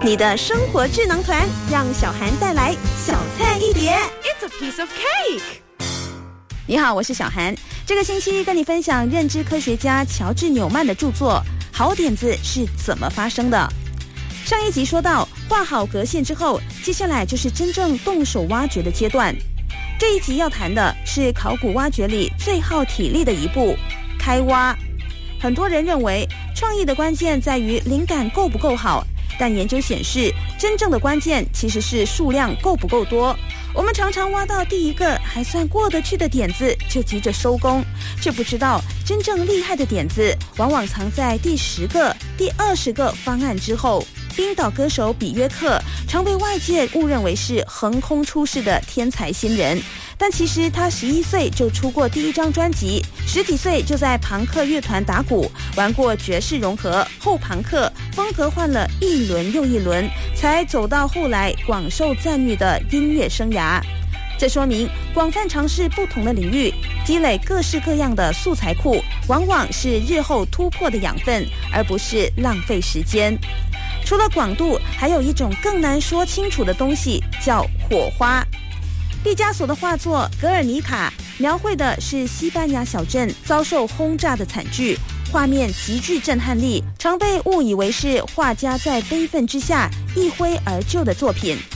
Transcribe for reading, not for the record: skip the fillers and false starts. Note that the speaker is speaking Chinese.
你的生活智囊团，让小涵带来小菜一碟。 It's a piece of cake。 你好，我是小涵。这个星期跟你分享认知科学家乔治纽曼的著作《好点子是怎么发生的》。上一集说到，画好格线之后，接下来就是真正动手挖掘的阶段。这一集要谈的是考古挖掘里最耗体力的一步——开挖。很多人认为，创意的关键在于灵感够不够好，但研究显示，真正的关键其实是数量够不够多。我们常常挖到第一个还算过得去的点子，就急着收工，却不知道真正厉害的点子往往藏在第10个、第20个方案之后。冰岛歌手比约克常被外界误认为是横空出世的天才新人，但其实他11岁就出过第一张专辑，10几岁就在朋克乐团打鼓，玩过爵士融合、后朋克，风格换了一轮又一轮，才走到后来广受赞誉的音乐生涯。这说明广泛尝试不同的领域，积累各式各样的素材库，往往是日后突破的养分，而不是浪费时间。除了广度，还有一种更难说清楚的东西，叫火花。毕加索的画作《格尔尼卡》描绘的是西班牙小镇遭受轰炸的惨剧，画面极具震撼力，常被误以为是画家在悲愤之下一挥而就的作品。